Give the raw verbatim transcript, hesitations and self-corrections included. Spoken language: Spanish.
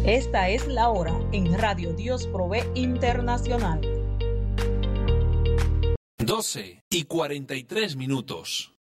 Esta es la hora en Radio Dios Provee Internacional. doce y cuarenta y tres minutos.